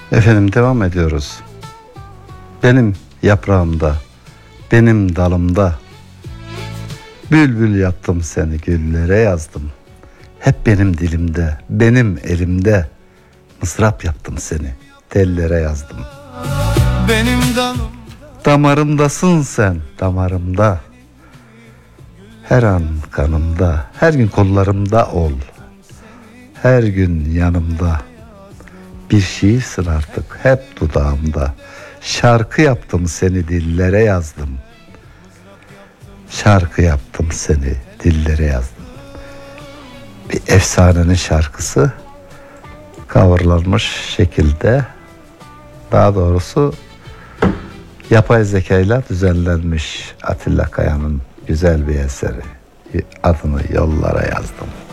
Efendim devam ediyoruz. Benim yaprağımda, benim dalımda, bülbül yaptım seni güllere yazdım. Hep benim dilimde, benim elimde, mızrap yaptım seni tellere yazdım. Benim dalım, Damarımdasın sen, damarımda. Her an kanımda, her gün kollarımda ol. Her gün yanımda. Bir şiirsin artık hep dudağımda. Şarkı yaptım seni dillere yazdım. Şarkı yaptım seni dillere yazdım. Bir efsanenin şarkısı coverlanmış şekilde, daha doğrusu yapay zekayla düzenlenmiş Atilla Kaya'nın güzel bir eseri. Adını yollara yazdım.